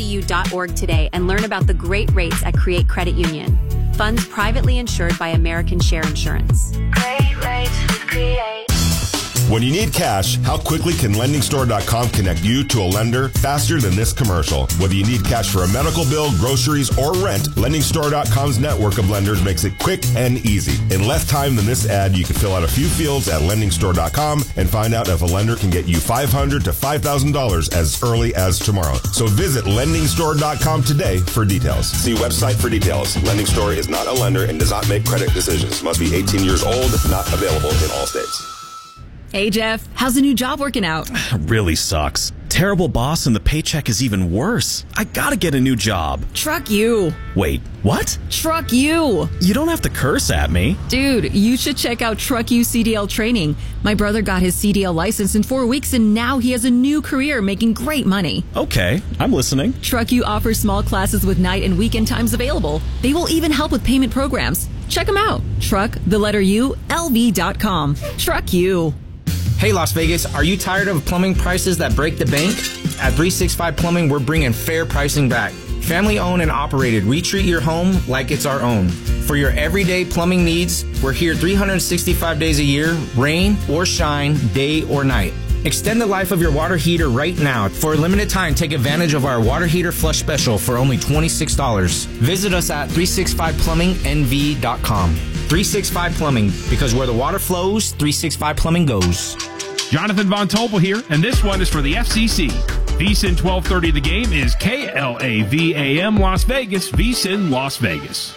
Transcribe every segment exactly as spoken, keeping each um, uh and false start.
u dot org today and learn about the great rates at Create Credit Union. Funds privately insured by American Share Insurance. Great rates with Create. When you need cash, how quickly can lending store dot com connect you to a lender faster than this commercial? Whether you need cash for a medical bill, groceries, or rent, lending store dot com's network of lenders makes it quick and easy. In less time than this ad, you can fill out a few fields at lending store dot com and find out if a lender can get you five hundred dollars to five thousand dollars as early as tomorrow. So visit lending store dot com today for details. See website for details. Lending Store is not a lender and does not make credit decisions. Must be eighteen years old. Not available in all states. Hey, Jeff, how's the new job working out? Really sucks. Terrible boss and the paycheck is even worse. I gotta get a new job. Truck you. Wait, what? Truck you. You don't have to curse at me. Dude, you should check out Truck You C D L training. My brother got his C D L license in four weeks and now he has a new career making great money. Okay, I'm listening. Truck You offers small classes with night and weekend times available. They will even help with payment programs. Check them out. Truck, the letter U, L V dot com. Truck You. Hey Las Vegas, are you tired of plumbing prices that break the bank? At three sixty-five Plumbing, we're bringing fair pricing back. Family owned and operated, we treat your home like it's our own. For your everyday plumbing needs, we're here three hundred sixty-five days a year, rain or shine, day or night. Extend the life of your water heater right now. For a limited time, take advantage of our water heater flush special for only twenty-six dollars. Visit us at three sixty-five plumbing N V dot com. three sixty-five Plumbing, because where the water flows, three sixty-five Plumbing goes. Jonathan Von Tobel here, and this one is for the F C C. VSiN twelve thirty The Game is K L A V A M Las Vegas, VSiN Las Vegas.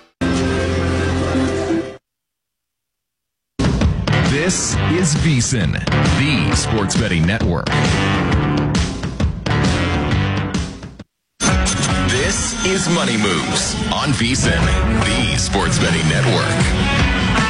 This is VSiN, the sports betting network. This is Money Moves on VSiN, the sports betting network.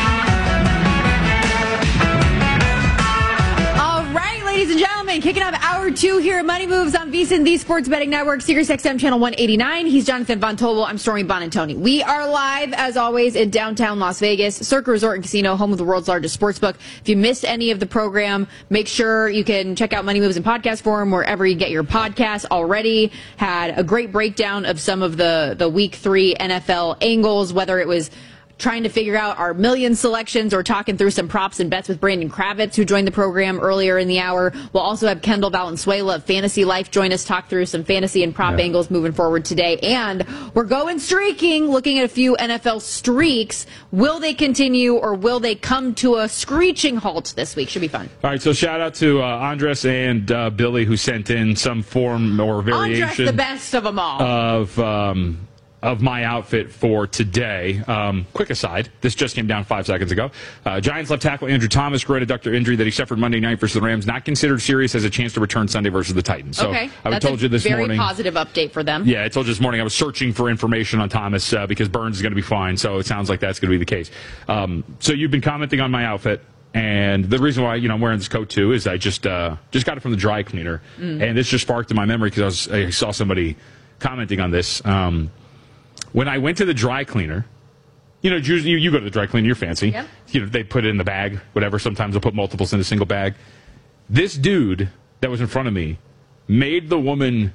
Ladies and gentlemen, kicking off hour two here at Money Moves on VSiN, the Sports Betting Network, Sirius X M Channel one eighty-nine. He's Jonathan Von Tobel. I'm Stormy Bonantoni. We are live, as always, in downtown Las Vegas, Circa Resort and Casino, home of the world's largest sportsbook. If you missed any of the program, make sure you can check out Money Moves in podcast form wherever you get your podcasts. Already had a great breakdown of some of the, the week three N F L angles, whether it was trying to figure out our million selections or talking through some props and bets with Brandon Kravitz, who joined the program earlier in the hour. We'll also have Kendall Valenzuela of Fantasy Life join us, talk through some fantasy and prop yeah. angles moving forward today. And we're going streaking, looking at a few N F L streaks. Will they continue or will they come to a screeching halt this week? Should be fun. All right, so shout out to uh, Andres and uh, Billy, who sent in some form or variation. Andres, the best of them all. Of... Um, of my outfit for today. Um, quick aside, this just came down five seconds ago. Uh, Giants left tackle Andrew Thomas, great adductor injury that he suffered Monday night versus the Rams, not considered serious, as a chance to return Sunday versus the Titans. So okay, I that's told you this very morning. Very positive update for them. Yeah, I told you this morning I was searching for information on Thomas uh, because Burns is going to be fine, so it sounds like that's going to be the case. Um, so you've been commenting on my outfit. And the reason why, you know, I'm wearing this coat, too, is I just uh, just got it from the dry cleaner. Mm. And this just sparked in my memory because I, I saw somebody commenting on this. Um, When I went to the dry cleaner, you know, usually you, you go to the dry cleaner, you're fancy. Yep. You know, they put it in the bag, whatever. Sometimes they'll put multiples in a single bag. This dude that was in front of me made the woman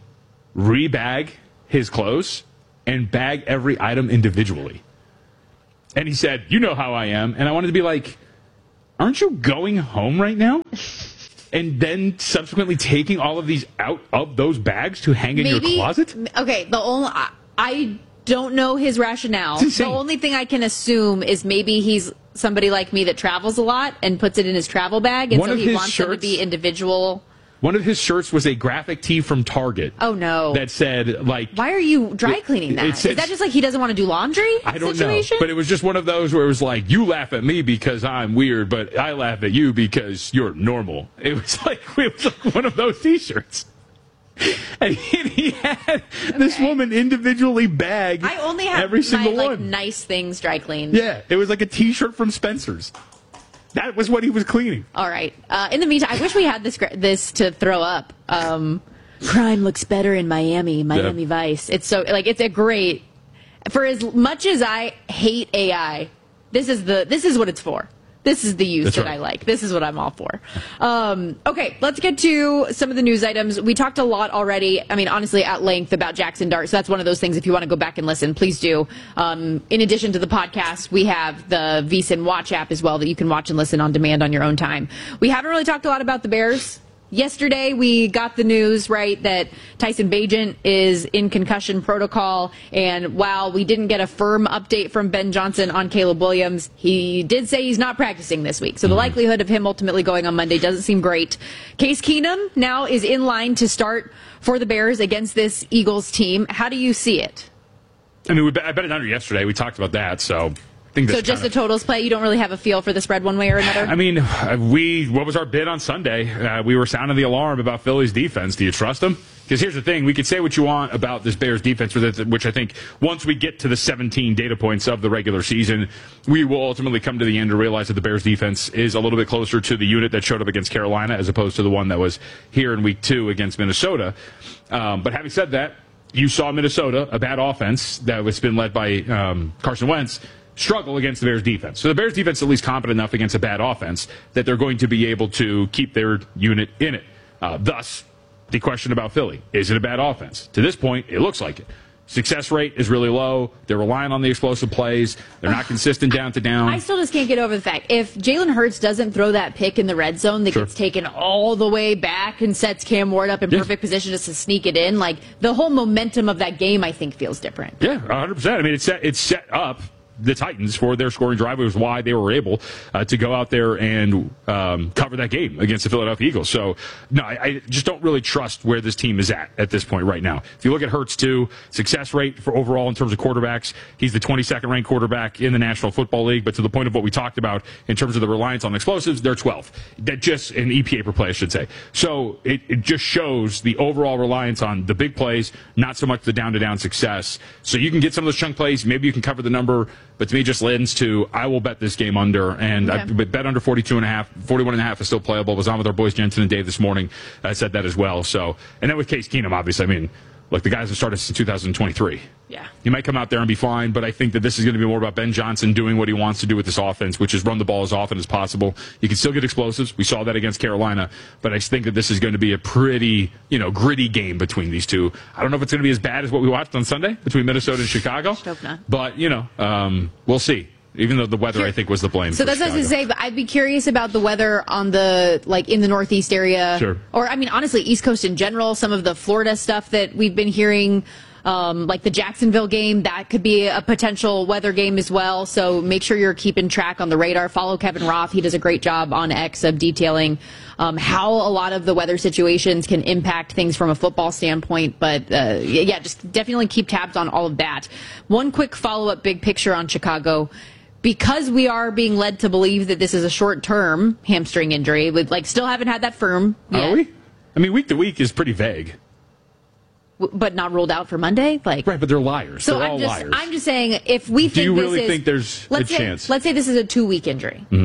rebag his clothes and bag every item individually. And he said, you know how I am. And I wanted to be like, aren't you going home right now? And then subsequently taking all of these out of those bags to hang in Maybe, your closet? Okay, the only... I, I don't know his rationale. The only thing I can assume is maybe he's somebody like me that travels a lot and puts it in his travel bag, and One so of he his wants them to shirts- be individual. One of his shirts was a graphic tee from Target. Oh, no. That said, like... Why are you dry cleaning that? It said- Is that just like he doesn't want to do laundry I don't situation? know. But it was just one of those where it was like, you laugh at me because I'm weird, but I laugh at you because you're normal. It was like, it was like one of those T-shirts. And he, he had okay. this woman individually bag I only have every single my, one. Like, nice things dry cleaned. Yeah, it was like a T-shirt from Spencer's. That was what he was cleaning. All right. Uh, in the meantime, I wish we had this this to throw up. Um, crime looks better in Miami, Miami yeah. Vice. It's so like it's a great. For as much as I hate A I, this is the this is what it's for. This is the use That's that right. I like. This is what I'm all for. Um, okay, let's get to some of the news items. We talked a lot already, I mean, honestly, at length about Jackson Dart. So that's one of those things, if you want to go back and listen, please do. Um, in addition to the podcast, we have the VSiN Watch app as well that you can watch and listen on demand on your own time. We haven't really talked a lot about the Bears. Yesterday, we got the news, right, that Tyson Bagent is in concussion protocol. And while we didn't get a firm update from Ben Johnson on Caleb Williams, he did say he's not practicing this week. So the likelihood of him ultimately going on Monday doesn't seem great. Case Keenum now is in line to start for the Bears against this Eagles team. How do you see it? I mean, we bet, I bet it under yesterday. We talked about that, so... I think So that's just kinda, the totals play? You don't really have a feel for the spread one way or another? I mean, we what was our bid on Sunday? Uh, we were sounding the alarm about Philly's defense. Do you trust them? Because here's the thing. We could say what you want about this Bears defense, which I think once we get to the seventeen data points of the regular season, we will ultimately come to the end to realize that the Bears defense is a little bit closer to the unit that showed up against Carolina as opposed to the one that was here in week two against Minnesota. Um, but having said that, you saw Minnesota, a bad offense that was been led by um, Carson Wentz, struggle against the Bears defense. So the Bears defense is at least competent enough against a bad offense that they're going to be able to keep their unit in it. Uh, thus, the question about Philly. Is it a bad offense? To this point, it looks like it. Success rate is really low. They're relying on the explosive plays. They're not consistent down to down. I still just can't get over the fact, if Jalen Hurts doesn't throw that pick in the red zone that Sure. gets taken all the way back and sets Cam Ward up in Yeah. perfect position just to sneak it in, like, the whole momentum of that game, I think, feels different. Yeah, one hundred percent. I mean, it's set, it's set up the Titans for their scoring drive. It was why they were able uh, to go out there and um, cover that game against the Philadelphia Eagles. So, no, I, I just don't really trust where this team is at at this point right now. If you look at Hurts, too, success rate for overall in terms of quarterbacks, he's the twenty-second ranked quarterback in the National Football League. But to the point of what we talked about in terms of the reliance on explosives, they're twelfth. That just an E P A per play, I should say. So it, it just shows the overall reliance on the big plays, not so much the down-to-down success. So you can get some of those chunk plays. Maybe you can cover the number. But to me, it just lends to, I will bet this game under, and Okay. I bet under forty-two and a half. forty-one and a half is still playable. I was on with our boys Jensen and Dave this morning. I said that as well. So, and then with Case Keenum, obviously, I mean, look, the guys have started since two thousand twenty-three. Yeah. He might come out there and be fine, but I think that this is going to be more about Ben Johnson doing what he wants to do with this offense, which is run the ball as often as possible. You can still get explosives. We saw that against Carolina, but I think that this is going to be a pretty, you know, gritty game between these two. I don't know if it's going to be as bad as what we watched on Sunday between Minnesota and Chicago. Hope not. But, you know, um, we'll see. Even though the weather, I think, was the blame. So for that's what I was Chicago. going to say, but I'd be curious about the weather on the, like, in the Northeast area. Sure. Or, I mean, honestly, East Coast in general, some of the Florida stuff that we've been hearing, um, like the Jacksonville game, that could be a potential weather game as well. So make sure you're keeping track on the radar. Follow Kevin Roth. He does a great job on X of detailing um, how a lot of the weather situations can impact things from a football standpoint. But, uh, yeah, just definitely keep tabs on all of that. One quick follow-up big picture on Chicago. Because we are being led to believe that this is a short-term hamstring injury, we like still haven't had that firm yet, Are we? I mean, week to week is pretty vague. w- but not ruled out for Monday. Like, Right, but they're liars. so they're I'm all just, liars. I'm just saying, if we think you this really is, think there's let's a say, chance? Let's say this is a two-week injury. Mm-hmm.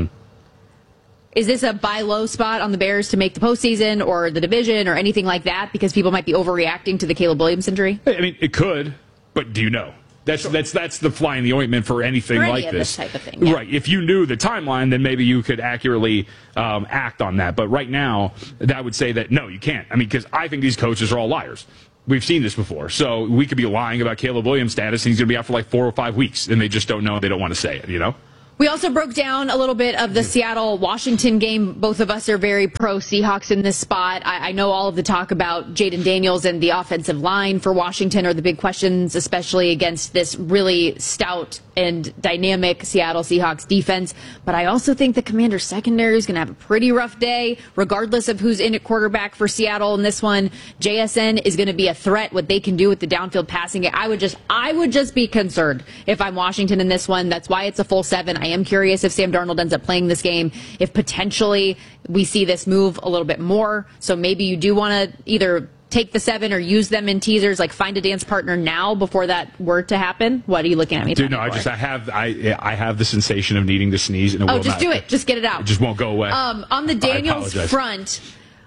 Is this a buy low spot on the Bears to make the postseason or the division or anything like that? Because people might be overreacting to the Caleb Williams injury. I mean, it could, but do you know? That's that's that's the fly in the ointment for anything For any like of this. this type of thing, yeah. Right. If you knew the timeline, then maybe you could accurately um, act on that. But right now, that would say that no, you can't. I mean, because I think these coaches are all liars. We've seen this before. So we could be lying about Caleb Williams' status, and he's going to be out for like four or five weeks, and they just don't know. They don't want to say it, you know? We also broke down a little bit of the Seattle-Washington game. Both of us are very pro-Seahawks in this spot. I, I know all of the talk about Jaden Daniels and the offensive line for Washington are the big questions, especially against this really stout and dynamic Seattle Seahawks defense. But I also think the Commanders secondary is going to have a pretty rough day, regardless of who's in at quarterback for Seattle in this one. J S N is going to be a threat, what they can do with the downfield passing. I would just, I would just be concerned if I'm Washington in this one. That's why it's a full seven. I am curious if Sam Darnold ends up playing this game, if potentially we see this move a little bit more. So maybe you do want to either take the seven or use them in teasers, like find a dance partner now before that were to happen. What are you looking at me? Dude, no, I for? just I have I I have the sensation of needing to sneeze, and it Oh, will just not, do it. Just get it out. It just won't go away. Um, on the Daniels apologize. front,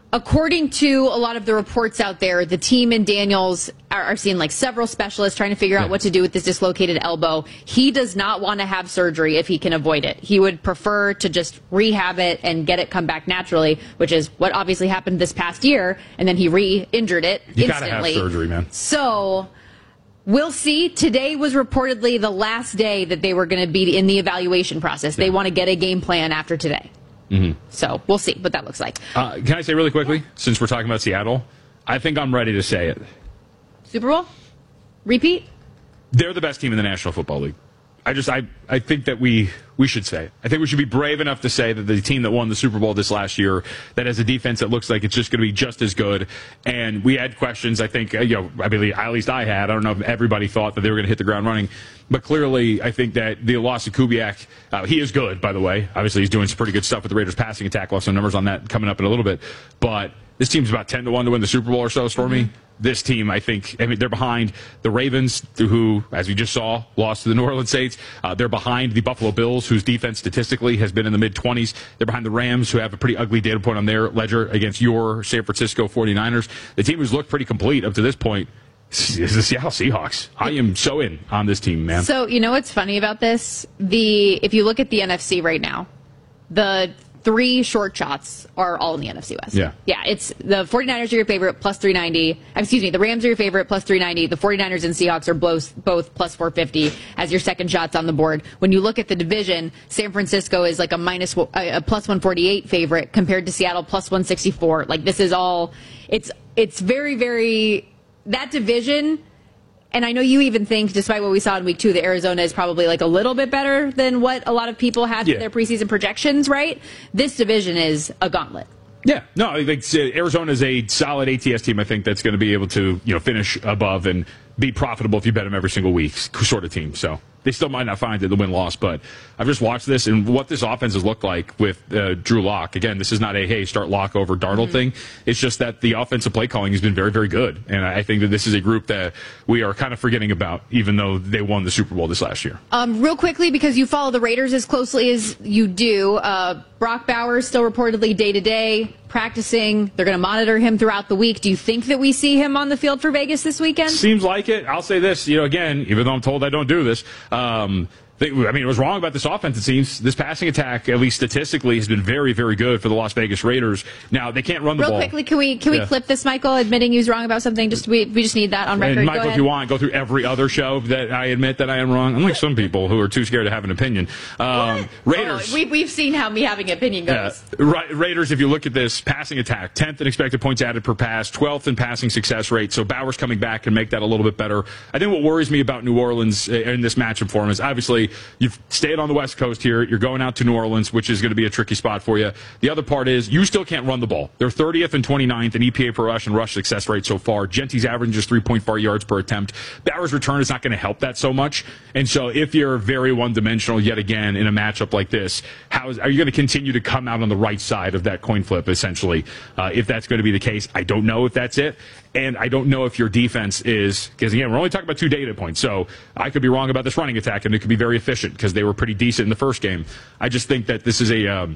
according to a lot of the reports out there, the team and Daniels are, are seeing like several specialists trying to figure out what to do with this dislocated elbow. He does not want to have surgery if he can avoid it. He would prefer to just rehab it and get it come back naturally, which is what obviously happened this past year. And then he re-injured it you instantly. Gotta have surgery, man. So we'll see. Today was reportedly the last day that they were going to be in the evaluation process. Yeah. They want to get a game plan after today. Mm-hmm. So we'll see what that looks like. Uh, can I say really quickly, since we're talking about Seattle, I think I'm ready to say it. Super Bowl? Repeat? They're the best team in the National Football League. I just, I, I think that we, we should say it. I think we should be brave enough to say that the team that won the Super Bowl this last year, that has a defense that looks like it's just going to be just as good. And we had questions, I think, you know, I believe, at least I had. I don't know if everybody thought that they were going to hit the ground running. But clearly, I think that the loss of Kubiak, uh, he is good, by the way. Obviously, he's doing some pretty good stuff with the Raiders passing attack. We'll have some numbers on that coming up in a little bit. But this team's about ten to one to win the Super Bowl or so, Stormy. Mm-hmm. This team, I think, I mean, they're behind the Ravens, who, as we just saw, lost to the New Orleans Saints. Uh, they're behind the Buffalo Bills, whose defense statistically has been in the mid-twenties. They're behind the Rams, who have a pretty ugly data point on their ledger against your San Francisco forty-niners. The team who's looked pretty complete up to this point is the Seattle Seahawks. I am so in on this team, man. So, you know what's funny about this? The if you look at the N F C right now, the three short shots are all in the N F C West. Yeah. Yeah, it's the forty-niners are your favorite, plus three ninety. Excuse me, the Rams are your favorite, plus three ninety. The forty-niners and Seahawks are both, both plus four fifty as your second shots on the board. When you look at the division, San Francisco is like a minus a plus one forty-eight favorite compared to Seattle, plus one sixty-four. Like, this is all, it's it's very, very, that division. And I know you even think, despite what we saw in week two, that Arizona is probably like a little bit better than what a lot of people had yeah. for their preseason projections, right? This division is a gauntlet. Yeah, no, like Arizona is a solid A T S team. I think that's going to be able to, you know, finish above and be profitable if you bet them every single week, sort of team. So they still might not find it the win-loss, but I've just watched this and what this offense has looked like with uh, Drew Lock. Again, this is not a, hey, start Lock over Darnold mm-hmm. thing. It's just that the offensive play calling has been very, very good. And I think that this is a group that we are kind of forgetting about, even though they won the Super Bowl this last year. Um, real quickly, because you follow the Raiders as closely as you do, uh, Brock Bowers still reportedly day-to-day practicing. They're going to monitor him throughout the week. Do you think that we see him on the field for Vegas this weekend? Seems like it. I'll say this, you know, again, even though I'm told I don't do this, um, I mean, it was wrong about this offense, it seems. This passing attack, at least statistically, has been very, very good for the Las Vegas Raiders. Now, they can't run the Real ball. Real quickly, can we can yeah. we clip this, Michael, admitting he was wrong about something? Just We, we just need that on record. And Michael, go if you want, go through every other show that I admit that I am wrong. Unlike some people who are too scared to have an opinion. Um, Raiders. Oh, we, we've seen how me having an opinion goes. Uh, Ra- Raiders, if you look at this passing attack, tenth in expected points added per pass, twelfth in passing success rate. So Bowers coming back can make that a little bit better. I think what worries me about New Orleans in this matchup for him is obviously you've stayed on the West Coast here. You're going out to New Orleans, which is going to be a tricky spot for you. The other part is you still can't run the ball. They're thirtieth and twenty-ninth in E P A per rush and rush success rate so far. Genty's average is three point four yards per attempt. Bowers' return is not going to help that so much. And so if you're very one-dimensional yet again in a matchup like this, how is, are you going to continue to come out on the right side of that coin flip, essentially? Uh, if that's going to be the case, I don't know if that's it. And I don't know if your defense is, because again, we're only talking about two data points. So I could be wrong about this running attack, and it could be very efficient because they were pretty decent in the first game. I just think that this is a um,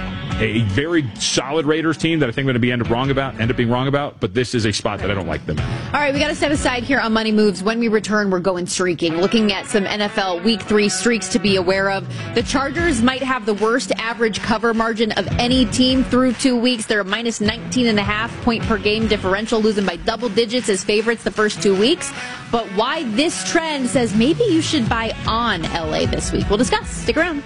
a very solid Raiders team that I think I'm going to be end up wrong about, end up being wrong about. But this is a spot that I don't like them in. All right, we got to step aside here on Money Moves. When we return, we're going streaking, looking at some N F L Week Three streaks to be aware of. The Chargers might have the worst average cover margin of any team through two weeks. They're a minus nineteen and a half point per game differential, losing by double digits as favorites the first two weeks. But why this trend says maybe you should buy on L A this week? We'll discuss. Stick around.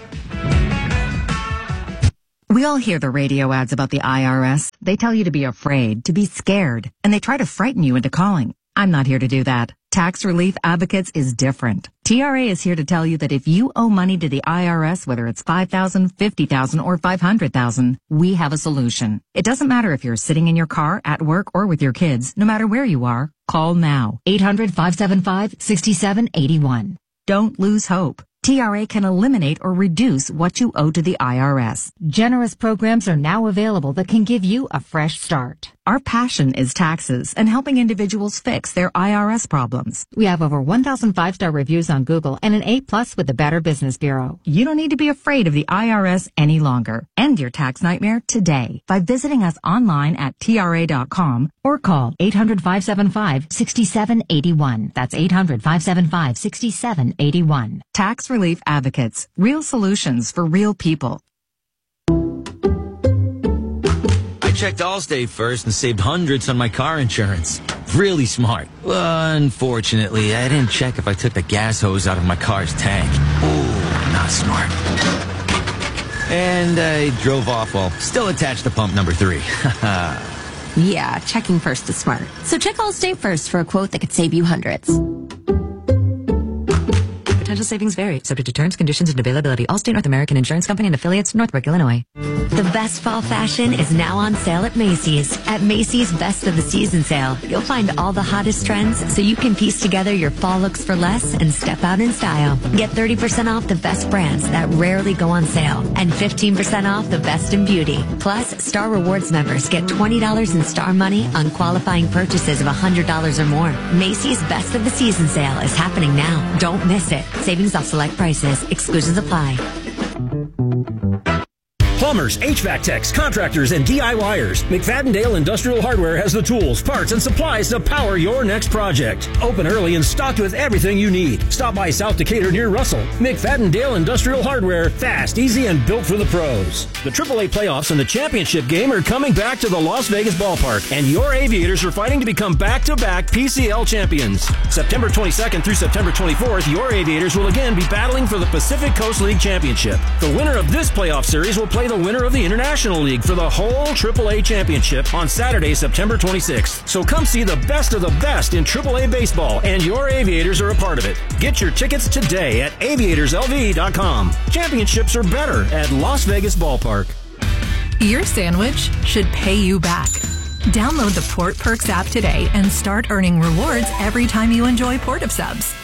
We all hear the radio ads about the I R S. They tell you to be afraid, to be scared, and they try to frighten you into calling. I'm not here to do that. Tax Relief Advocates is different. T R A is here to tell you that if you owe money to the I R S, whether it's five thousand dollars, fifty thousand dollars, or five hundred thousand dollars, we have a solution. It doesn't matter if you're sitting in your car, at work, or with your kids. No matter where you are, call now. eight hundred, five seven five, six seven eight one. Don't lose hope. T R A can eliminate or reduce what you owe to the I R S. Generous programs are now available that can give you a fresh start. Our passion is taxes and helping individuals fix their I R S problems. We have over one thousand five-star reviews on Google and an A plus with the Better Business Bureau. You don't need to be afraid of the I R S any longer. End your tax nightmare today by visiting us online at T R A dot com or call eight hundred, five seven five, six seven eight one. That's eight hundred, five seven five, six seven eight one. Tax Relief Advocates. Real solutions for real people. I checked Allstate first and saved hundreds on my car insurance. Really smart. Unfortunately, I didn't check if I took the gas hose out of my car's tank. Ooh, not smart. And I drove off while still attached to pump number three. Yeah, checking first is smart. So check Allstate first for a quote that could save you hundreds. Potential savings vary, subject to terms, conditions, and availability. Allstate North American Insurance Company and affiliates, Northbrook, Illinois. The best fall fashion is now on sale at Macy's. At Macy's Best of the Season sale, you'll find all the hottest trends so you can piece together your fall looks for less and step out in style. Get thirty percent off the best brands that rarely go on sale and fifteen percent off the best in beauty. Plus, Star Rewards members get twenty dollars in Star Money on qualifying purchases of one hundred dollars or more. Macy's Best of the Season sale is happening now. Don't miss it. Savings off select prices. Exclusions apply. Plumbers, H V A C techs, contractors, and DIYers. McFadden-Dale Industrial Hardware has the tools, parts, and supplies to power your next project. Open early and stocked with everything you need. Stop by South Decatur near Russell. McFadden-Dale Industrial Hardware. Fast, easy, and built for the pros. The triple A playoffs and the championship game are coming back to the Las Vegas ballpark, and your Aviators are fighting to become back-to-back P C L champions. September twenty-second through September twenty-fourth, your Aviators will again be battling for the Pacific Coast League Championship. The winner of this playoff series will play the winner of the International League for the whole triple A championship on Saturday, September twenty-sixth. So come see the best of the best in triple A baseball, and your Aviators are a part of it. Get your tickets today at aviators L V dot com. Championships are better at Las Vegas Ballpark. Your sandwich should pay you back. Download the Port Perks app today and start earning rewards every time you enjoy Port of Subs.